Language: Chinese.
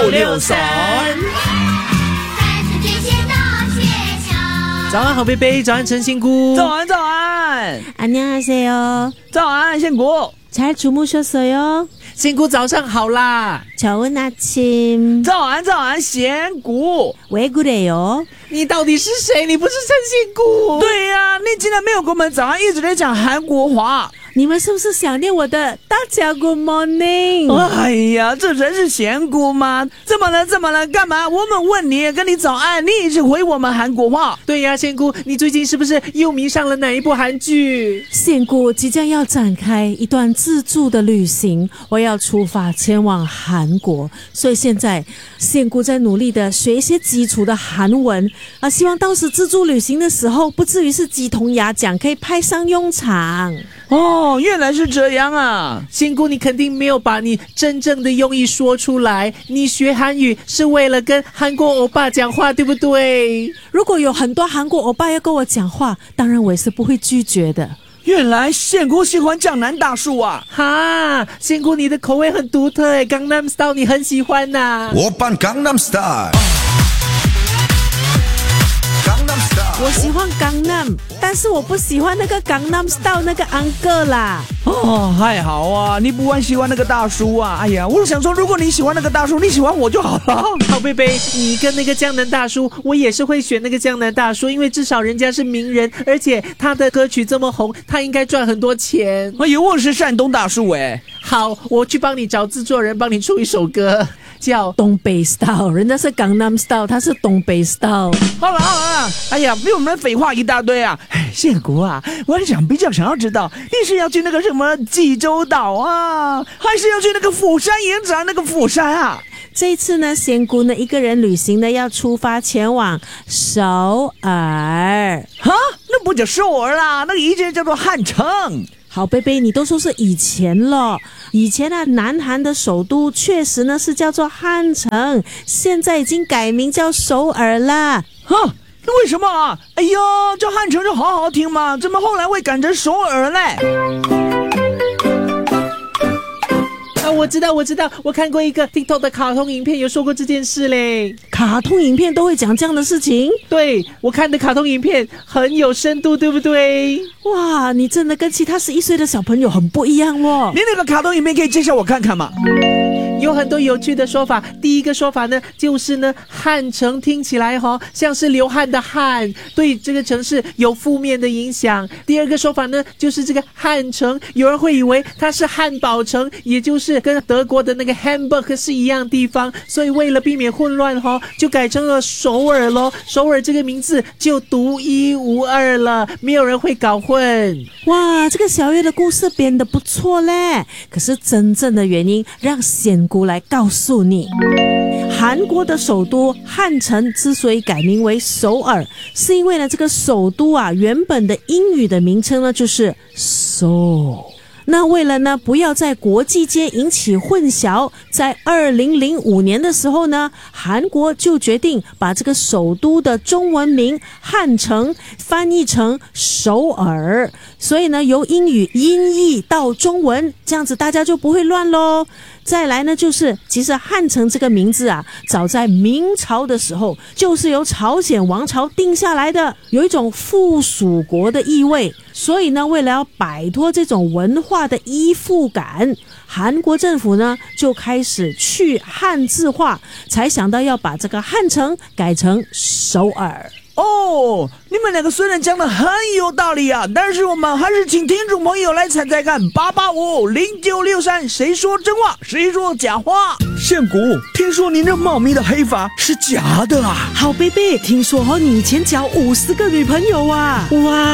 663。早安好贝贝，早安陈仙姑。 早安早安。 안녕하세요。 早安仙姑。 잘주무셨어요？ 仙姑早上好啦。 좋은아침。 早安早安仙姑。 왜그래요？ 你到底是谁？你不是陈仙姑？ 对呀，你竟然没有跟我们早安，一直在讲韩国话。 你们是不是想念我的大家 Good morning？ 哎呀，这人是仙姑吗？怎么了？干嘛？我们问你，跟你早安，你一直回我们韩国话。 对呀，仙姑，你最近是不是又迷上了哪一部韩剧？ 仙姑即将要展开一段自助的旅行，我要出发前往韩国，所以现在仙姑在努力的学一些基础的韩文啊，希望到时自助旅行的时候不至于是鸡同鸭讲，可以派上用场。 哦，原来是这样啊！ 仙姑，你肯定没有把你真正的用意说出来。你学韩语是为了跟韩国欧巴讲话，对不对？ 如果有很多韩国欧巴要跟我讲话，当然我也是不会拒绝的。 原来仙姑喜欢江南大叔啊！ 哈，仙姑你的口味很独特诶，江南 style 你很喜欢呐。 오빤 강남 스타일。 我喜欢江南，但是我不喜欢那个江南 style 那个uncle啦。 哦，还好啊，你不喜欢那个大叔啊。哎呀，我想说，如果你喜欢那个大叔，你喜欢我就好了。 好贝贝，你跟那个江南大叔，我也是会选那个江南大叔，因为至少人家是名人，而且他的歌曲这么红，他应该赚很多钱。 哎呦，我是山东大叔哎。 好，我去帮你找制作人，帮你出一首歌，叫东北 style， 人家是江南 style， 他是东北 style。 好了，哎呀，比我们废话一大堆啊！仙姑啊，我比较想要知道，你是要去那个什么济州岛啊，还是要去那个釜山延展那个釜山啊？ 这一次呢，仙姑呢一个人旅行呢，要出发前往首尔。 哈，那不叫首尔啦，那个以前叫做汉城。 好贝贝，你都说是以前了。以前啊，南韩的首都确实呢是叫做汉城，现在已经改名叫首尔啦。 哈，为什么啊？哎呦，这汉城就好好听嘛，怎么后来会改成首尔嘞？ 我知道，我看过一个 TikTok 的卡通影片，有说过这件事嘞。 卡通影片都会讲这样的事情？ 对，我看的卡通影片很有深度，对不对？ 哇，你真的跟其他11岁的小朋友很不一样哦。 你那个卡通影片可以介绍我看看吗？ 有很多有趣的说法。第一个说法呢，就是呢，汉城听起来像是流汗的汗，对这个城市有负面的影响。第二个说法呢，就是这个汉城，有人会以为它是汉堡城，也就是跟德国的那个 Hamburg 是一样地方，所以为了避免混乱就改成了首尔咯。首尔这个名字就独一无二了，没有人会搞混。 哇，这个小月的故事编得不错嘞。可是真正的原因，让仙姑来告诉你。韩国的首都汉城之所以改名为首尔，是因为呢这个首都啊原本的英语的名称呢就是 Seoul。那为了呢不要在国际间引起混淆，在2005年的时候呢，韩国就决定把这个首都的中文名汉城翻译成首尔，所以呢由英语音译到中文，这样子大家就不会乱咯。再来呢，就是其实汉城这个名字啊，早在明朝的时候就是由朝鲜王朝定下来的，有一种附属国的意味。所以呢，为了要摆脱这种文化的依附感，韩国政府呢就开始去汉字化，才想到要把这个汉城改成首尔。 哦，你们两个虽然讲得很有道理啊，但是我们还是请听众朋友来猜猜看，8850963，谁说真话，谁说假话？仙姑，听说你那茂密的黑发是假的啊？ 好贝贝，听说你以前交50个女朋友啊？哇！